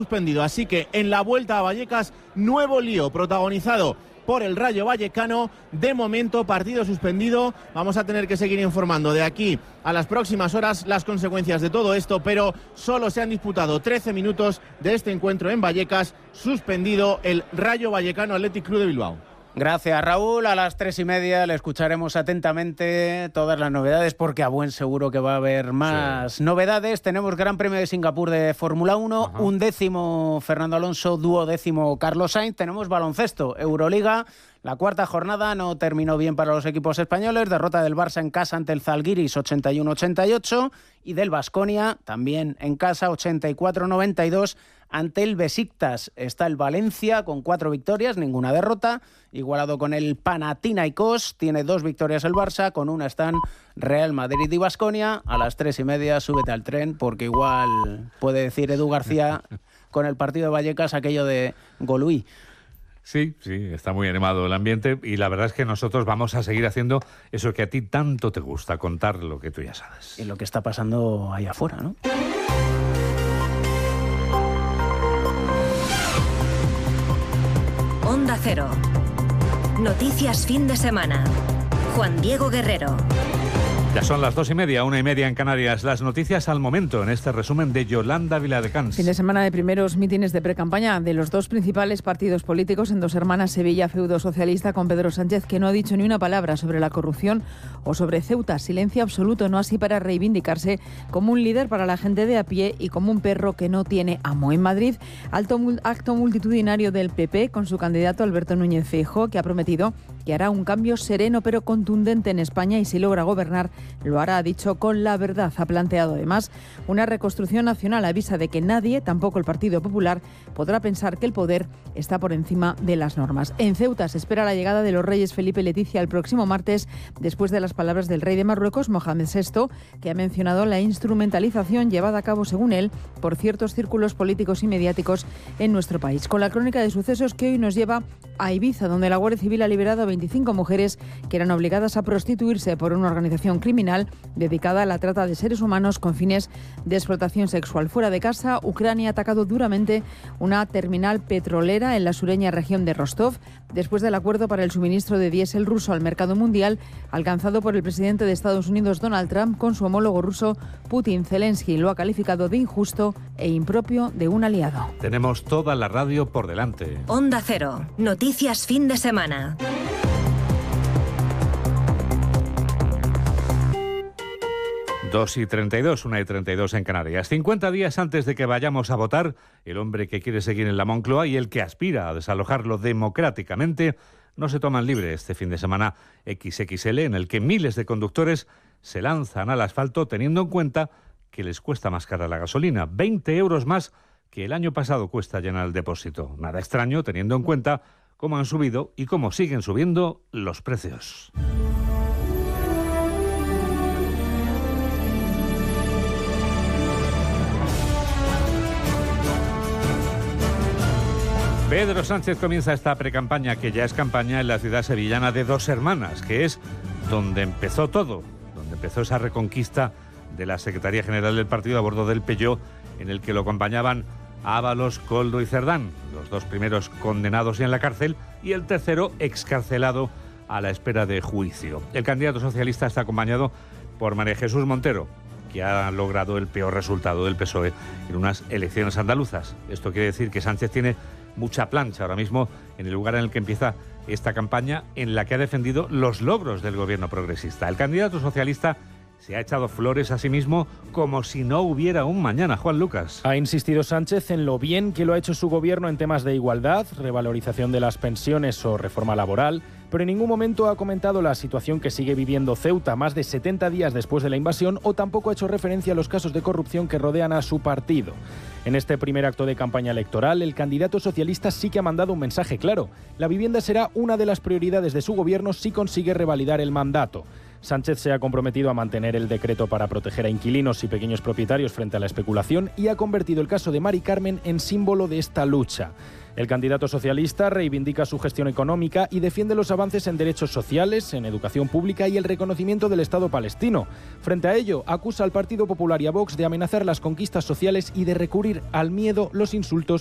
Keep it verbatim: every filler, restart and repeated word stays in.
suspendido. Así que en la vuelta a Vallecas, nuevo lío protagonizado por el Rayo Vallecano. De momento, partido suspendido. Vamos a tener que seguir informando de aquí a las próximas horas las consecuencias de todo esto, pero solo se han disputado trece minutos de este encuentro en Vallecas. Suspendido el Rayo Vallecano Athletic Club de Bilbao. Gracias, Raúl. A las tres y media le escucharemos atentamente todas las novedades, porque a buen seguro que va a haber más sí. novedades. Tenemos Gran Premio de Singapur de Fórmula uno, Ajá. un décimo Fernando Alonso, duodécimo Carlos Sainz. Tenemos baloncesto, Euroliga. La cuarta jornada no terminó bien para los equipos españoles. Derrota del Barça en casa ante el Zalgiris, ochenta y uno a ochenta y ocho. Y del Baskonia, también en casa, ochenta y cuatro a noventa y dos. Ante el Besiktas está el Valencia con cuatro victorias, ninguna derrota. Igualado con el Panathinaikos, tiene dos victorias el Barça, con una están Real Madrid y Baskonia. A las tres y media súbete al tren, porque igual puede decir Edu García con el partido de Vallecas aquello de Goluí. Sí, sí, está muy animado el ambiente y la verdad es que nosotros vamos a seguir haciendo eso que a ti tanto te gusta, contar lo que tú ya sabes. Y lo que está pasando ahí afuera, ¿no? Onda Cero. Noticias fin de semana. Juan Diego Guerrero. Ya son las dos y media, una y media en Canarias. Las noticias al momento en este resumen de Yolanda Viladecans. Fin de semana de primeros mítines de precampaña de los dos principales partidos políticos en Dos Hermanas, Sevilla, feudo socialista, con Pedro Sánchez, que no ha dicho ni una palabra sobre la corrupción o sobre Ceuta. Silencio absoluto, no así para reivindicarse como un líder para la gente de a pie y como un perro que no tiene amo. En Madrid, alto acto multitudinario del P P con su candidato Alberto Núñez Feijóo, que ha prometido que hará un cambio sereno pero contundente en España y si logra gobernar lo hará, ha dicho, con la verdad. Ha planteado además una reconstrucción nacional. Avisa de que nadie, tampoco el Partido Popular, podrá pensar que el poder está por encima de las normas. En Ceuta se espera la llegada de los reyes Felipe y Leticia el próximo martes, después de las palabras del rey de Marruecos, Mohamed sexto, que ha mencionado la instrumentalización llevada a cabo, según él, por ciertos círculos políticos y mediáticos en nuestro país. Con la crónica de sucesos que hoy nos lleva a Ibiza, donde la Guardia Civil ha liberado a veinticinco mujeres que eran obligadas a prostituirse por una organización criminal dedicada a la trata de seres humanos con fines de explotación sexual. Fuera de casa, Ucrania ha atacado duramente una terminal petrolera en la sureña región de Rostov, después del acuerdo para el suministro de diésel ruso al mercado mundial alcanzado por el presidente de Estados Unidos, Donald Trump, con su homólogo ruso, Putin. Zelensky lo ha calificado de injusto e impropio de un aliado. Tenemos toda la radio por delante. Onda Cero. Noticias fin de semana. dos y treinta y dos, una y treinta y dos en Canarias. cincuenta días antes de que vayamos a votar, el hombre que quiere seguir en la Moncloa y el que aspira a desalojarlo democráticamente no se toman libre este fin de semana equis equis ele, en el que miles de conductores se lanzan al asfalto teniendo en cuenta que les cuesta más cara la gasolina, veinte euros más que el año pasado cuesta llenar el depósito. Nada extraño teniendo en cuenta cómo han subido y cómo siguen subiendo los precios. Pedro Sánchez comienza esta precampaña, que ya es campaña, en la ciudad sevillana de Dos Hermanas, que es donde empezó todo, donde empezó esa reconquista de la Secretaría General del Partido a bordo del Peugeot, en el que lo acompañaban Ábalos, Koldo y Cerdán, los dos primeros condenados y en la cárcel, y el tercero excarcelado a la espera de juicio. El candidato socialista está acompañado por María Jesús Montero, que ha logrado el peor resultado del P S O E en unas elecciones andaluzas. Esto quiere decir que Sánchez tiene mucha plancha ahora mismo en el lugar en el que empieza esta campaña, en la que ha defendido los logros del gobierno progresista. El candidato socialista se ha echado flores a sí mismo como si no hubiera un mañana. Juan Lucas. Ha insistido Sánchez en lo bien que lo ha hecho su gobierno en temas de igualdad, revalorización de las pensiones o reforma laboral, pero en ningún momento ha comentado la situación que sigue viviendo Ceuta más de setenta días después de la invasión, o tampoco ha hecho referencia a los casos de corrupción que rodean a su partido. En este primer acto de campaña electoral, el candidato socialista sí que ha mandado un mensaje claro. La vivienda será una de las prioridades de su gobierno si consigue revalidar el mandato. Sánchez se ha comprometido a mantener el decreto para proteger a inquilinos y pequeños propietarios frente a la especulación y ha convertido el caso de Mari Carmen en símbolo de esta lucha. El candidato socialista reivindica su gestión económica y defiende los avances en derechos sociales, en educación pública y el reconocimiento del Estado palestino. Frente a ello, acusa al Partido Popular y a Vox de amenazar las conquistas sociales y de recurrir al miedo, los insultos